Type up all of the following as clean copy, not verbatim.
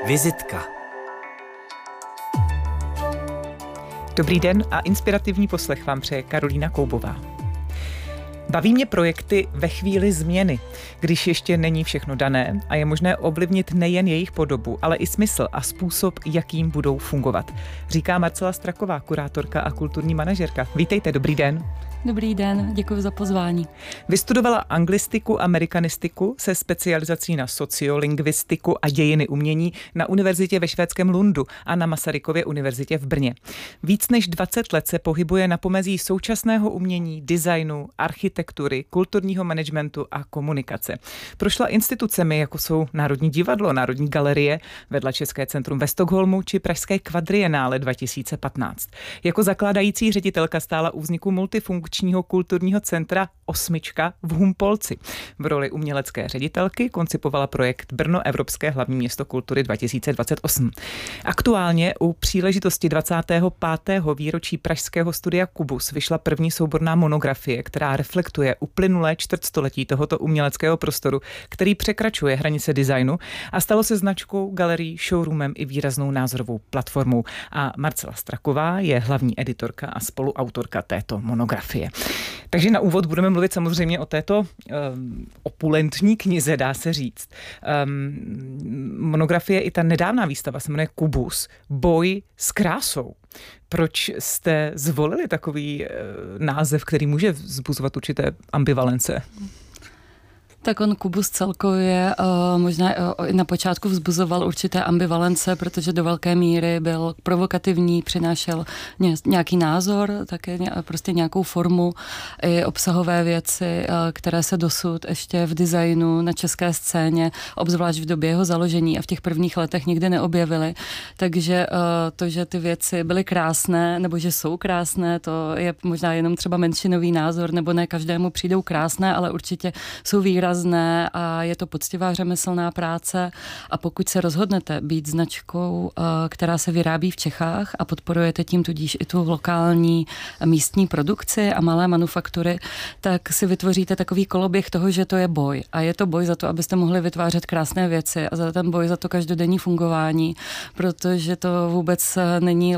Vizitka. Dobrý den a inspirativní poslech vám přeje Karolína Koubová. Baví mě projekty ve chvíli změny, když ještě není všechno dané a je možné ovlivnit nejen jejich podobu, ale i smysl a způsob, jakým budou fungovat. Říká Marcela Straková, kurátorka a kulturní manažerka. Vítejte, dobrý den. Dobrý den, děkuji za pozvání. Vystudovala anglistiku, amerikanistiku se specializací na sociolingvistiku a dějiny umění na univerzitě ve švédském Lundu a na Masarykově univerzitě v Brně. Víc než 20 let se pohybuje na pomezí současného umění, designu, architektury, kulturního managementu a komunikace. Prošla institucemi, jako jsou Národní divadlo, Národní galerie, vedla České centrum ve Stockholmu či Pražské kvadrienále 2015. Jako zakládající ředitelka stála u vzniku multifunkčního kulturního centra Osmička v Humpolci. V roli umělecké ředitelky koncipovala projekt Brno Evropské hlavní město kultury 2028. Aktuálně u příležitosti 25. výročí pražského studia Kubus vyšla první souborná monografie, která reflektuje uplynulé čtvrtstoletí tohoto uměleckého prostoru, který překračuje hranice designu a stalo se značkou, galerií, showroomem i výraznou názorovou platformou. A Marcela Straková je hlavní editorka a spoluautorka této monografie. Takže na úvod budeme mluvit samozřejmě o této opulentní knize, dá se říct. Monografie i ta nedávná výstava se jmenuje Kubus, boj s krásou. Proč jste zvolili takový název, který může vzbuzovat určité ambivalence? Tak on Kubus celkově možná na počátku vzbuzoval určité ambivalence, protože do velké míry byl provokativní, přinášel nějaký názor, také prostě nějakou formu i obsahové věci, které se dosud ještě v designu na české scéně, obzvlášť v době jeho založení a v těch prvních letech nikdy neobjevily. Takže to, že ty věci byly krásné, nebo že jsou krásné, to je možná jenom třeba menšinový názor, nebo ne každému přijdou krásné, ale určitě jsou výrazné a je to poctivá řemeslná práce a pokud se rozhodnete být značkou, která se vyrábí v Čechách a podporujete tím tudíž i tu lokální místní produkci a malé manufaktury, tak si vytvoříte takový koloběh toho, že to je boj. A je to boj za to, abyste mohli vytvářet krásné věci a za ten boj za to každodenní fungování, protože to vůbec není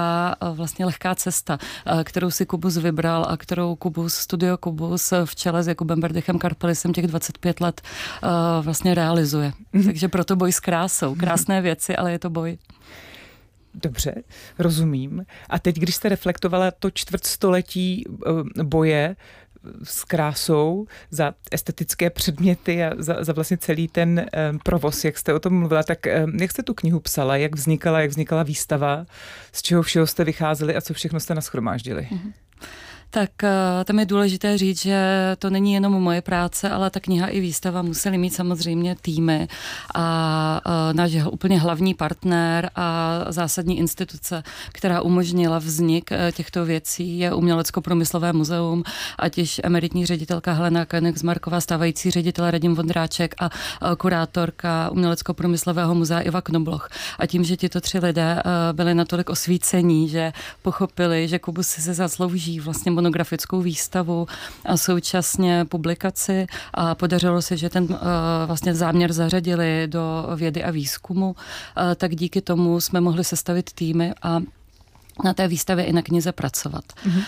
lehká cesta, kterou si Kubus vybral a kterou Studio Kubus v čele s Jakubem Berdichem Karpelisem těch 25 let vlastně realizuje. Takže proto boj s krásou. Krásné věci, ale je to boj. Dobře, rozumím. A teď, když jste reflektovala to čtvrtstoletí boje s krásou za estetické předměty a za vlastně celý ten provoz, jak jste o tom mluvila, tak jak jste tu knihu psala, jak vznikala výstava, z čeho všeho jste vycházeli a co všechno jste nashromáždili? Tak tam je důležité říct, že to není jenom moje práce, ale ta kniha i výstava museli mít samozřejmě týmy a náš úplně hlavní partner a zásadní instituce, která umožnila vznik těchto věcí, je Umělecko-průmyslové muzeum, ať již emeritní ředitelka Helena Koenigsmarková, stávající ředitel Radim Vondráček a kurátorka Umělecko-průmyslového muzea Iva Knobloch. A tím, že tito tři lidé byli natolik osvícení, že pochopili, že Kubus si se zaslouží vlastně monografickou výstavu a současně publikaci a podařilo se, že ten vlastně záměr zařadili do vědy a výzkumu, tak díky tomu jsme mohli sestavit týmy a na té výstavě i na knize pracovat.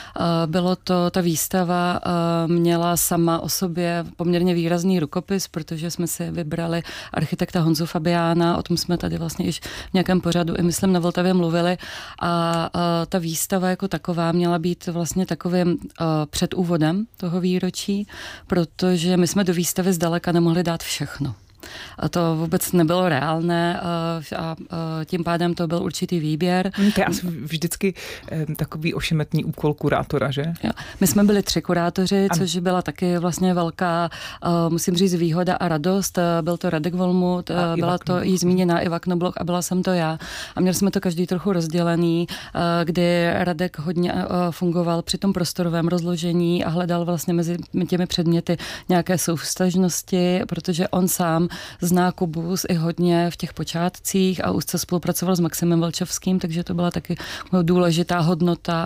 Ta výstava měla sama o sobě poměrně výrazný rukopis, protože jsme si vybrali architekta Honzu Fabiána, o tom jsme tady vlastně již v nějakém pořadu i myslím na Vltavě mluvili a ta výstava jako taková měla být vlastně takovým předúvodem toho výročí, protože my jsme do výstavy zdaleka nemohli dát všechno. A to vůbec nebylo reálné a tím pádem to byl určitý výběr. To je asi vždycky takový ošemetný úkol kurátora, že? Jo. My jsme byli 3 kurátoři, což byla taky vlastně velká, musím říct, výhoda a radost. Byl to Radek Volmut, byla to jí zmíněná Iva Knobloch a byla jsem to já. A měli jsme to každý trochu rozdělený, kdy Radek hodně fungoval při tom prostorovém rozložení a hledal vlastně mezi těmi předměty nějaké souvztažnosti, protože on sám zná Kubus i hodně v těch počátcích a úzce spolupracoval s Maximem Vlčovským, takže to byla taky důležitá hodnota,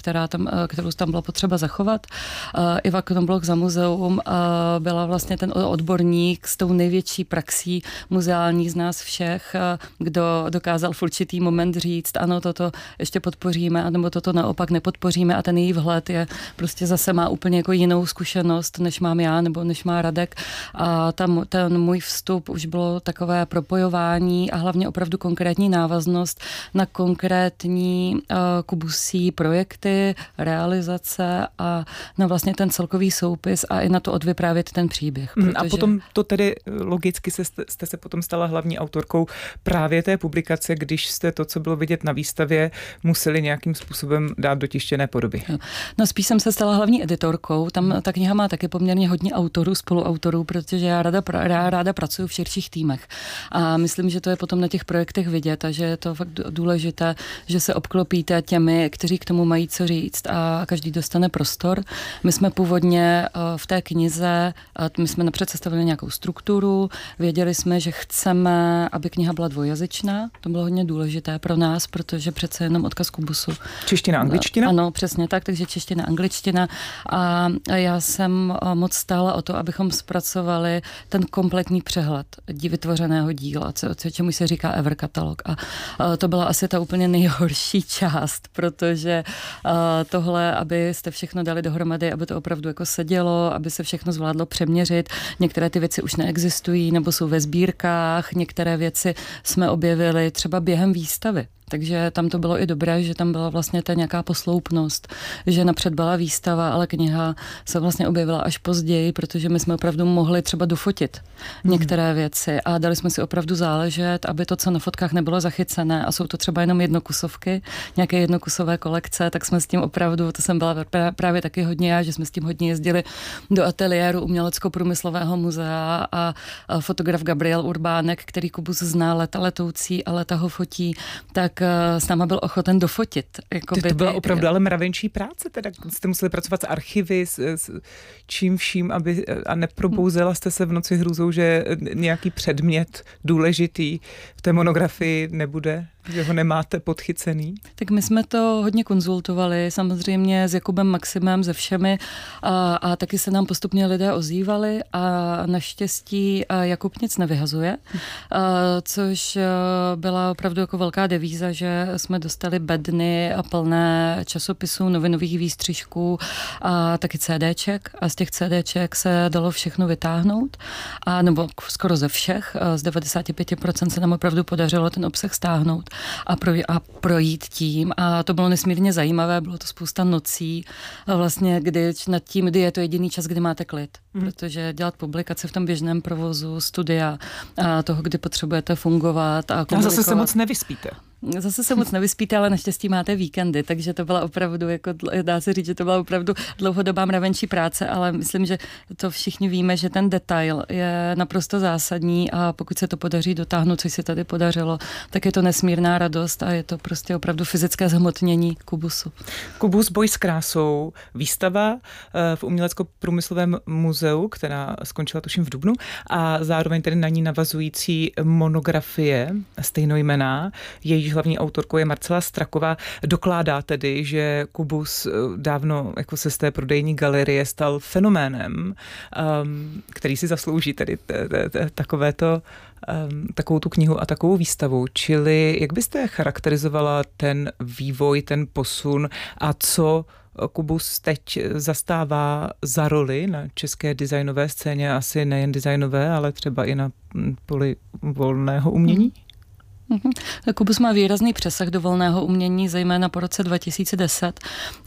kterou tam bylo potřeba zachovat. Iva Knoblauch za muzeum byla vlastně ten odborník s tou největší praxí muzeální z nás všech, kdo dokázal v určitý moment říct, ano, toto ještě podpoříme, anebo toto naopak nepodpoříme a ten její vhled je prostě zase má úplně jako jinou zkušenost, než mám já nebo než má Radek a ten můj vstup už bylo takové propojování a hlavně opravdu konkrétní návaznost na konkrétní kubusí projekty, realizace a na vlastně ten celkový soupis a i na to odvyprávět ten příběh. Protože... A potom to tedy logicky jste se potom stala hlavní autorkou právě té publikace, když jste to, co bylo vidět na výstavě, museli nějakým způsobem dát do tištěné podoby. No spíš jsem se stala hlavní editorkou, tam ta kniha má taky poměrně hodně autorů, spoluautorů, protože já ráda pracuji v širších týmech a myslím, že to je potom na těch projektech vidět a že je to fakt důležité, že se obklopíte těmi, kteří k tomu mají co říct a každý dostane prostor. My jsme původně v té knize, my jsme napřed sestavili nějakou strukturu, věděli jsme, že chceme, aby kniha byla dvojjazyčná, to bylo hodně důležité pro nás, protože přece jenom odkaz Kubusu. Čeština, angličtina? Ano, přesně tak, takže čeština, angličtina a já jsem moc stála o to, abychom zpracovali ten kompletní přehled vytvořeného díla, čemu se říká Ever katalog. A to byla asi ta úplně nejhorší část, protože tohle, abyste všechno dali dohromady, aby to opravdu jako sedělo, aby se všechno zvládlo přeměřit. Některé ty věci už neexistují nebo jsou ve sbírkách, některé věci jsme objevili třeba během výstavy. Takže tam to bylo i dobré, že tam byla vlastně ta nějaká posloupnost, že napřed byla výstava, ale kniha se vlastně objevila až později, protože my jsme opravdu mohli třeba dofotit některé věci a dali jsme si opravdu záležet, aby to, co na fotkách nebylo zachycené a jsou to třeba jenom jednokusovky, nějaké jednokusové kolekce, tak jsme s tím opravdu, to jsem byla právě taky hodně já, že jsme s tím hodně jezdili do ateliéru Umělecko-průmyslového muzea a fotograf Gabriel Urbánek, který Kubus zná leta letoucí a leta ho fotí, tak s náma byl ochoten dofotit. To byla opravdu ale mravenčí práce, teda jste museli pracovat s archivy, s čím vším, a neprobouzela jste se v noci hrůzou, že nějaký předmět důležitý v té monografii nebude? Že ho nemáte podchycený? Tak my jsme to hodně konzultovali, samozřejmě s Jakubem Maximem, se všemi a taky se nám postupně lidé ozývali a naštěstí Jakub nic nevyhazuje, což byla opravdu jako velká devíza, že jsme dostali bedny a plné časopisů, novinových výstřižků a taky CDček a z těch CDček se dalo všechno vytáhnout nebo skoro ze všech, z 95% se nám opravdu podařilo ten obsah stáhnout a projít tím a to bylo nesmírně zajímavé, bylo to spousta nocí vlastně, kdy je to jediný čas, kdy máte klid, protože dělat publikace v tom běžném provozu, studia a toho, kdy potřebujete fungovat a komunikovat. A zase se moc nevyspíte. Zase se moc nevyspíte, ale naštěstí máte víkendy, takže to byla opravdu, dá se říct, že to byla opravdu dlouhodobá mravenčí práce, ale myslím, že to všichni víme, že ten detail je naprosto zásadní a pokud se to podaří dotáhnout, což se tady podařilo, tak je to nesmírná radost a je to prostě opravdu fyzické zhmotnění Kubusu. Kubus boj s krásou, výstava v Umělecko-průmyslovém muzeu, která skončila tuším v dubnu a zároveň tedy na ní navazující monografie stejnojmenná, jejíž hlavní autorkou je Marcela Straková. Dokládá tedy, že Kubus dávno jako se z té prodejní galerie stal fenoménem, který si zaslouží tedy takovou tu knihu a takovou výstavu. Čili jak byste charakterizovala ten vývoj, ten posun a co Kubus teď zastává za roli na české designové scéně, asi nejen designové, ale třeba i na poli volného umění? Kubus má výrazný přesah do volného umění, zejména po roce 2010,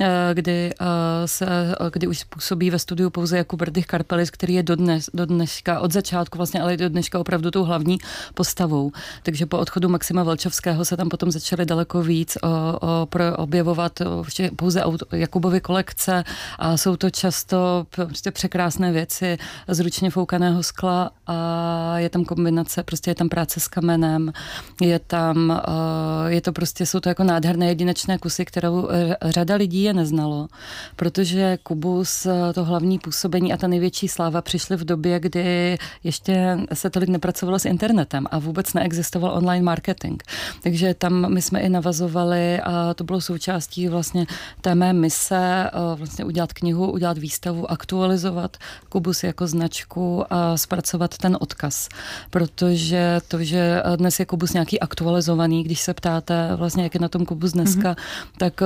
kdy už působí ve studiu pouze Jakub Rdych Karpelis, který je do dneška, od začátku vlastně, ale do dneška opravdu tou hlavní postavou. Takže po odchodu Maxima Vlčovského se tam potom začaly daleko víc objevovat pouze Jakubovy kolekce a jsou to často prostě překrásné věci z ručně foukaného skla a je tam kombinace, prostě je tam práce s kamenem, jsou to jako nádherné jedinečné kusy, kterou řada lidí je neznalo, protože Kubus, to hlavní působení a ta největší sláva přišly v době, kdy ještě se tolik nepracovalo s internetem a vůbec neexistoval online marketing. Takže tam my jsme i navazovali a to bylo součástí vlastně té mé mise, vlastně udělat knihu, udělat výstavu, aktualizovat Kubus jako značku a zpracovat ten odkaz. Protože to, že dnes je Kubus nějaký aktualizovaný, když se ptáte vlastně, jak je na tom Kubus dneska, tak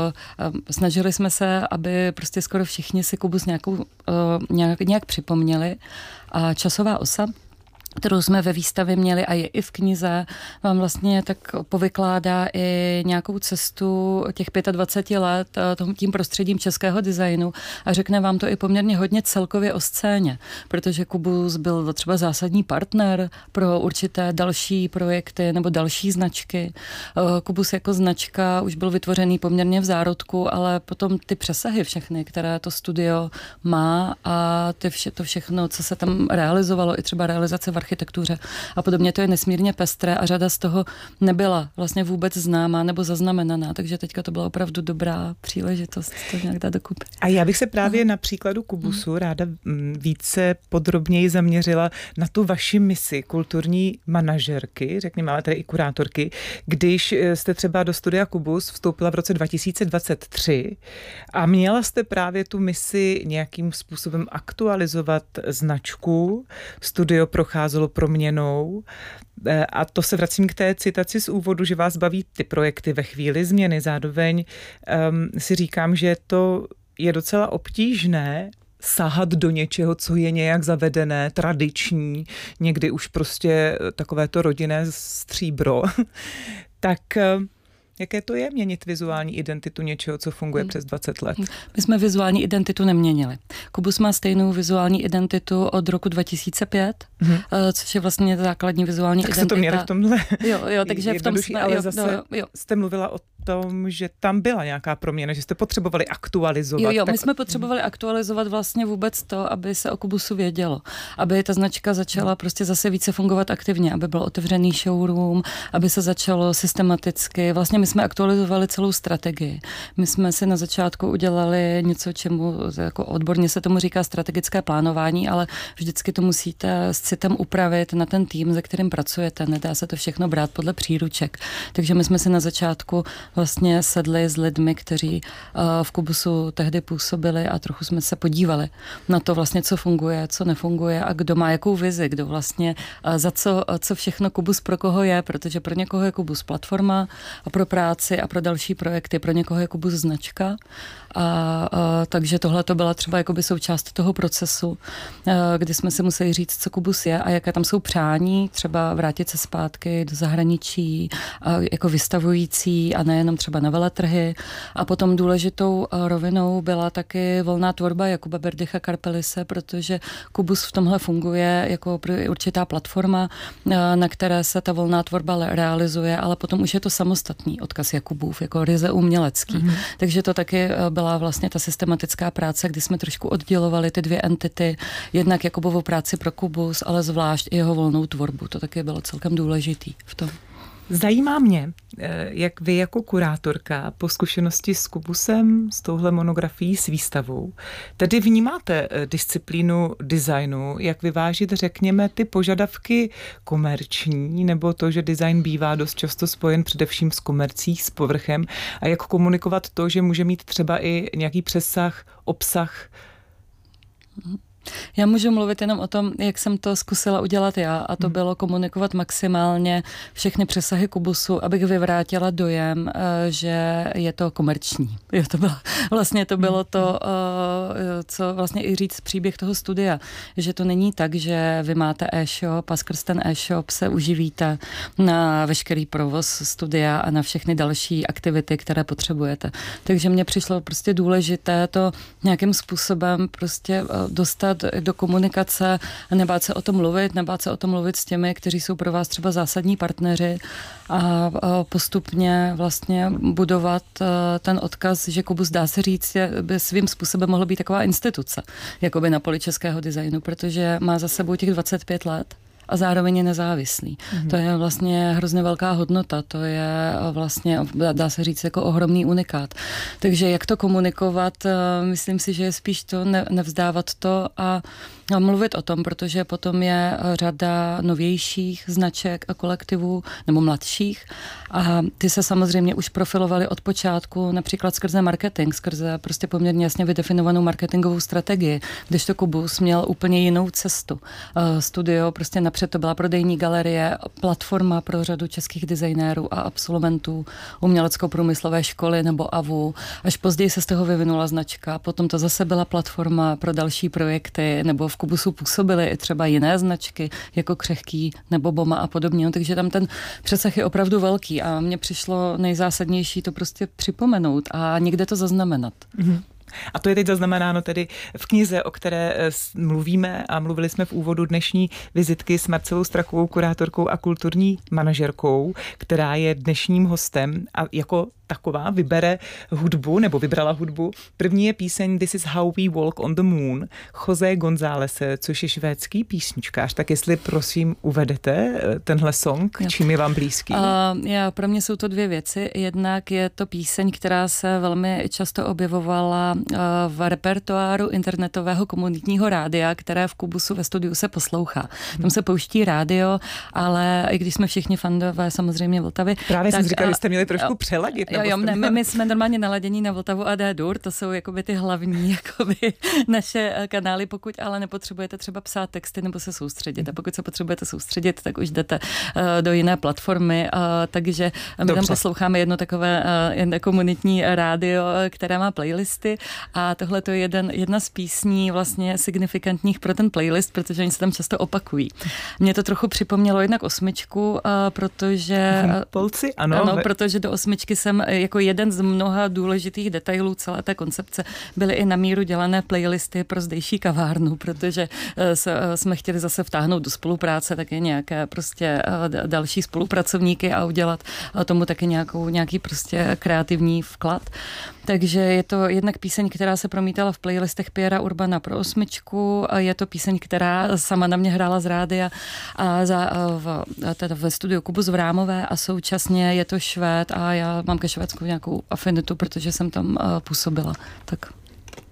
snažili jsme se, aby prostě skoro všichni si Kubus nějak připomněli. A časová osa, kterou jsme ve výstavě měli a je i v knize, vám vlastně tak povykládá i nějakou cestu těch 25 let tím prostředím českého designu a řekne vám to i poměrně hodně celkově o scéně, protože Kubus byl třeba zásadní partner pro určité další projekty nebo další značky. Kubus jako značka už byl vytvořený poměrně v zárodku, ale potom ty přesahy všechny, které to studio má a to všechno, co se tam realizovalo, i třeba realizace v architektuře a podobně, to je nesmírně pestré a řada z toho nebyla vlastně vůbec známá nebo zaznamenaná, takže teďka to byla opravdu dobrá příležitost to nějak dát dokupy. A já bych se právě na příkladu Kubusu ráda více podrobněji zaměřila na tu vaši misi kulturní manažerky, řekněme, ale tady i kurátorky, když jste třeba do studia Kubus vstoupila v roce 2023 a měla jste právě tu misi nějakým způsobem aktualizovat značku. Studio procházelo proměnou a to se vracím k té citaci z úvodu, že vás baví ty projekty ve chvíli změny. Zároveň si říkám, že to je docela obtížné sahat do něčeho, co je nějak zavedené, tradiční, někdy už prostě takové to rodinné stříbro. Tak jaké to je měnit vizuální identitu něčeho, co funguje přes 20 let? My jsme vizuální identitu neměnili. Kubus má stejnou vizuální identitu od roku 2005, což je vlastně základní vizuální identita. Tak se to měli v tomhle. Jo, takže v tom jsme, ale zase jste mluvila o tom, že tam byla nějaká proměna, že jste potřebovali aktualizovat. Jo, my jsme potřebovali aktualizovat vlastně vůbec to, aby se o Kubusu vědělo. Aby ta značka začala prostě zase více fungovat aktivně, aby byl otevřený showroom, aby se začalo systematicky. Vlastně my jsme aktualizovali celou strategii. My jsme si na začátku udělali něco, čemu jako odborně se tomu říká strategické plánování, ale vždycky to musíte s citem upravit na ten tým, se kterým pracujete. Nedá se to všechno brát podle příruček. Takže my jsme si na začátku vlastně sedli s lidmi, kteří v Kubusu tehdy působili a trochu jsme se podívali na to vlastně, co funguje, co nefunguje a kdo má jakou vizi, kdo vlastně co všechno Kubus pro koho je, protože pro někoho je Kubus platforma a pro práci a pro další projekty, pro někoho je Kubus značka. Takže tohle to byla třeba jakoby součást toho procesu, kdy jsme si museli říct, co Kubus je a jaké tam jsou přání, třeba vrátit se zpátky do zahraničí, jako vystavující a nejenom třeba na veletrhy. A potom důležitou rovinou byla taky volná tvorba Jakuba Berdycha Karpelise, protože Kubus v tomhle funguje jako určitá platforma, na které se ta volná tvorba realizuje, ale potom už je to samostatný odkaz Jakubův, jako ryze umělecký. Takže to taky byla vlastně ta systematická práce, kdy jsme trošku oddělovali ty dvě entity, jednak Jakubovu práci pro Kubus, ale zvlášť i jeho volnou tvorbu. To taky bylo celkem důležitý v tom. Zajímá mě, jak vy jako kurátorka po zkušenosti s Kubusem, s touhle monografií, s výstavou, tedy vnímáte disciplínu designu, jak vyvážit, řekněme, ty požadavky komerční, nebo to, že design bývá dost často spojen především s komercí, s povrchem, a jak komunikovat to, že může mít třeba i nějaký přesah, obsah. Já můžu mluvit jenom o tom, jak jsem to zkusila udělat já, a to bylo komunikovat maximálně všechny přesahy Kubusu, abych vyvrátila dojem, že je to komerční. Jo, to bylo to, co vlastně i říct příběh toho studia, že to není tak, že vy máte e-shop a skrz ten e-shop se uživíte na veškerý provoz studia a na všechny další aktivity, které potřebujete. Takže mně přišlo prostě důležité to nějakým způsobem prostě dostat do komunikace, nebát se o tom mluvit s těmi, kteří jsou pro vás třeba zásadní partneři a postupně vlastně budovat ten odkaz, že Kubus, dá se říct, by svým způsobem mohla být taková instituce, jakoby na poli českého designu, protože má za sebou těch 25 let. a zároveň je nezávislý. To je vlastně hrozně velká hodnota, to je vlastně, dá se říct, jako ohromný unikát. Takže jak to komunikovat, myslím si, že je spíš to nevzdávat to a mluvit o tom, protože potom je řada novějších značek a kolektivů, nebo mladších, a ty se samozřejmě už profilovaly od počátku, například skrze marketing, skrze prostě poměrně jasně vydefinovanou marketingovou strategii, kdežto Kubus měl úplně jinou cestu. Studio, prostě napřed to byla prodejní galerie, platforma pro řadu českých designérů a absolventů umělecko-průmyslové školy nebo AVU. Až později se z toho vyvinula značka, potom to zase byla platforma pro další projekty, nebo v Kubusu působily i třeba jiné značky, jako Křehký nebo Boma a podobně. Takže tam ten přesah je opravdu velký a mně přišlo nejzásadnější to prostě připomenout a někde to zaznamenat. A to je teď zaznamenáno tedy v knize, o které mluvíme a mluvili jsme v úvodu dnešní vizitky s Marcelou Strachovou, kurátorkou a kulturní manažerkou, která je dnešním hostem a jako taková vybere hudbu, nebo vybrala hudbu. První je píseň This is how we walk on the moon, José Gonzálese, což je švédský písničkář. Tak jestli prosím uvedete tenhle song, čím je vám blízký? Pro mě jsou to dvě věci. Jednak je to píseň, která se velmi často objevovala v repertoáru internetového komunitního rádia, které v Kubusu ve studiu se poslouchá. Tam se pouští rádio, ale i když jsme všichni fandové samozřejmě Vltavy. Právě jsem říkala, že jste měli trošku přeladit. My jsme normálně naladění na Vltavu a D-Dur, to jsou jakoby ty hlavní jakoby naše kanály, pokud ale nepotřebujete třeba psát texty nebo se soustředit. A pokud se potřebujete soustředit, tak už jdete do jiné platformy, takže my tam posloucháme jedno takové komunitní rádio, které má playlisty a tohle to je jedna z písní vlastně signifikantních pro ten playlist, protože oni se tam často opakují. Mě to trochu připomnělo jednak osmičku, protože Polci, ano, protože do osmičky jsem jako jeden z mnoha důležitých detailů celé té koncepce byly i na míru dělané playlisty pro zdejší kavárnu, protože jsme chtěli zase vtáhnout do spolupráce také nějaké prostě další spolupracovníky a udělat tomu taky nějaký prostě kreativní vklad. Takže je to jednak píseň, která se promítala v playlistech Piera Urbana pro osmičku, je to píseň, která sama na mě hrála z rádia a teda ve studiu Kubus v Rámové a současně je to Švéd a já mám ke Švédsku nějakou afinitu, protože jsem tam působila. Tak.